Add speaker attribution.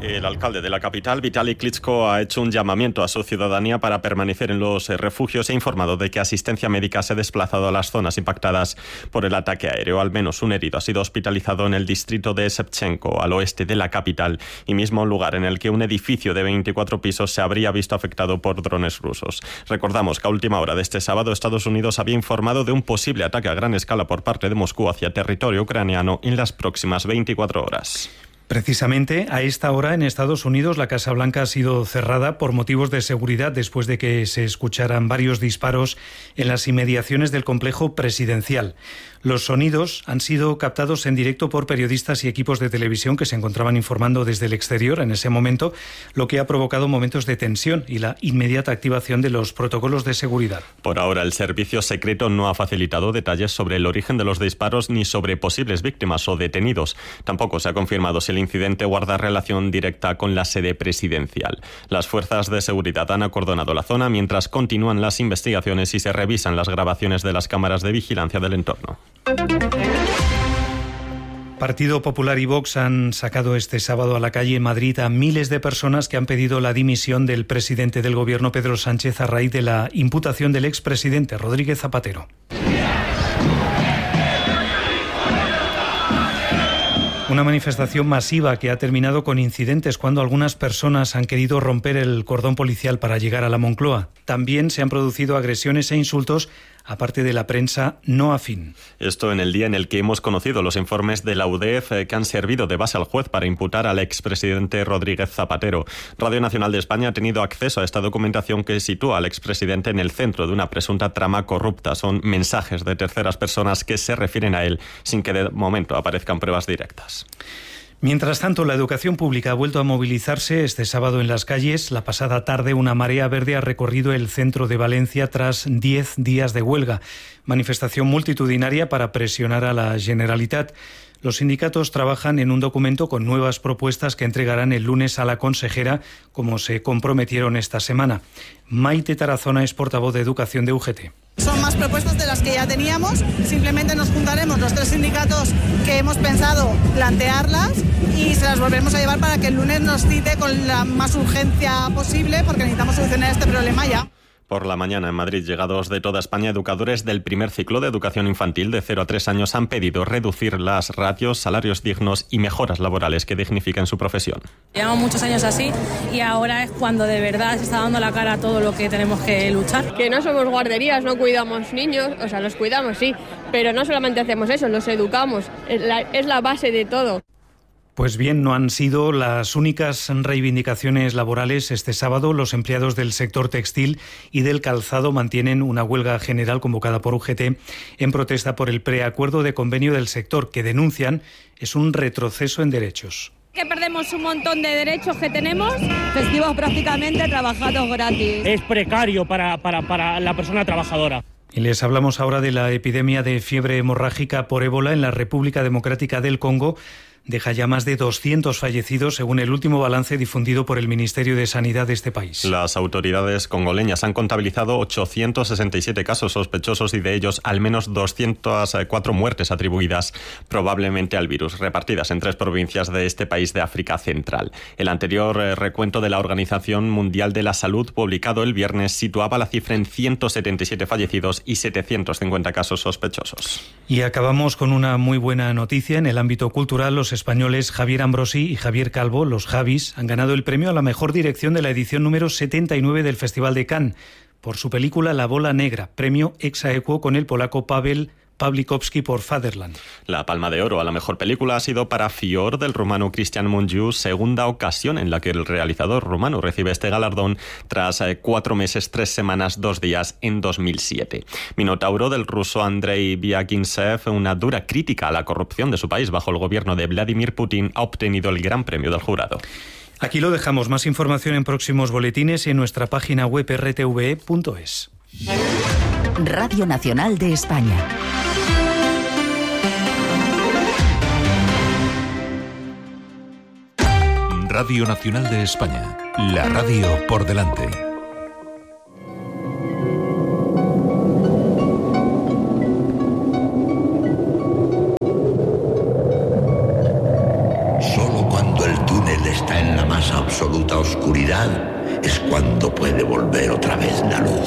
Speaker 1: El alcalde de la capital, Vitaly Klitschko, ha hecho un llamamiento a su ciudadanía para permanecer en los refugios e ha informado de que asistencia médica se ha desplazado a las zonas impactadas por el ataque aéreo. Al menos un herido ha sido hospitalizado en el distrito de Shevchenko, al oeste de la capital, y mismo un lugar en el que un edificio de 24 pisos se habría visto afectado por drones rusos. Recordamos que a última hora de este sábado Estados Unidos había informado de un posible ataque a gran escala por parte de Moscú hacia territorio ucraniano en las próximas 24 horas.
Speaker 2: Precisamente a esta hora en Estados Unidos la Casa Blanca ha sido cerrada por motivos de seguridad después de que se escucharan varios disparos en las inmediaciones del complejo presidencial. Los sonidos han sido captados en directo por periodistas y equipos de televisión que se encontraban informando desde el exterior en ese momento, lo que ha provocado momentos de tensión y la inmediata activación de los protocolos de seguridad.
Speaker 1: Por ahora, el servicio secreto no ha facilitado detalles sobre el origen de los disparos ni sobre posibles víctimas o detenidos. Tampoco se ha confirmado si el incidente guarda relación directa con la sede presidencial. Las fuerzas de seguridad han acordonado la zona mientras continúan las investigaciones y se revisan las grabaciones de las cámaras de vigilancia del entorno.
Speaker 2: Partido Popular y Vox han sacado este sábado a la calle en Madrid a miles de personas que han pedido la dimisión del presidente del gobierno, Pedro Sánchez, a raíz de la imputación del expresidente Rodríguez Zapatero. Una manifestación masiva que ha terminado con incidentes cuando algunas personas han querido romper el cordón policial para llegar a la Moncloa. También se han producido agresiones e insultos, aparte de la prensa no afín.
Speaker 1: Esto en el día en el que hemos conocido los informes de la UDEF que han servido de base al juez para imputar al expresidente Rodríguez Zapatero. Radio Nacional de España ha tenido acceso a esta documentación que sitúa al expresidente en el centro de una presunta trama corrupta. Son mensajes de terceras personas que se refieren a él sin que de momento aparezcan pruebas directas.
Speaker 2: Mientras tanto, la educación pública ha vuelto a movilizarse este sábado en las calles. La pasada tarde, una marea verde ha recorrido el centro de Valencia tras 10 días de huelga. Manifestación multitudinaria para presionar a la Generalitat. Los sindicatos trabajan en un documento con nuevas propuestas que entregarán el lunes a la consejera, como se comprometieron esta semana. Maite Tarazona es portavoz de Educación de UGT.
Speaker 3: Son más propuestas de las que ya teníamos, simplemente nos juntaremos los tres sindicatos que hemos pensado plantearlas y se las volveremos a llevar para que el lunes nos cite con la más urgencia posible porque necesitamos solucionar este problema ya.
Speaker 1: Por la mañana en Madrid, llegados de toda España, educadores del primer ciclo de educación infantil de 0 a 3 años han pedido reducir las ratios, salarios dignos y mejoras laborales que dignifiquen su profesión.
Speaker 4: Llevamos muchos años así y ahora es cuando de verdad se está dando la cara a todo lo que tenemos que luchar.
Speaker 5: Que no somos guarderías, no cuidamos niños, o sea, los cuidamos sí, pero no solamente hacemos eso, los educamos, es la base de todo.
Speaker 2: Pues bien, no han sido las únicas reivindicaciones laborales. Este sábado, los empleados del sector textil y del calzado mantienen una huelga general convocada por UGT en protesta por el preacuerdo de convenio del sector, que denuncian es un retroceso en derechos.
Speaker 6: Que perdemos un montón de derechos que tenemos.
Speaker 7: Festivos prácticamente trabajados gratis.
Speaker 8: Es precario para la persona trabajadora.
Speaker 2: Y les hablamos ahora de la epidemia de fiebre hemorrágica por ébola en la República Democrática del Congo. Deja ya más de 200 fallecidos, según el último balance difundido por el Ministerio de Sanidad de este país.
Speaker 1: Las autoridades congoleñas han contabilizado 867 casos sospechosos y de ellos al menos 204 muertes atribuidas probablemente al virus, repartidas en 3 provincias de este país de África Central. El anterior recuento de la Organización Mundial de la Salud, publicado el viernes, situaba la cifra en 177 fallecidos y 750 casos sospechosos.
Speaker 2: Y acabamos con una muy buena noticia en el ámbito cultural. Los españoles Javier Ambrosi y Javier Calvo, los Javis, han ganado el premio a la mejor dirección de la edición número 79 del Festival de Cannes por su película La Bola Negra, premio ex aequo con el polaco Paweł Pawlikowski por Fatherland.
Speaker 1: La Palma de Oro a la mejor película ha sido para Fior, del rumano Cristian Mungiu, segunda ocasión en la que el realizador rumano recibe este galardón tras 4 meses, 3 semanas, 2 días en 2007. Minotauro, del ruso Andrei Biagintsev, una dura crítica a la corrupción de su país bajo el gobierno de Vladimir Putin, ha obtenido el gran premio del jurado.
Speaker 2: Aquí lo dejamos. Más información en próximos boletines y en nuestra página web rtve.es.
Speaker 9: Radio Nacional de España.
Speaker 10: Radio Nacional de España, la radio por delante.
Speaker 11: Solo cuando el túnel está en la más más absoluta oscuridad es cuando puede volver otra vez la luz.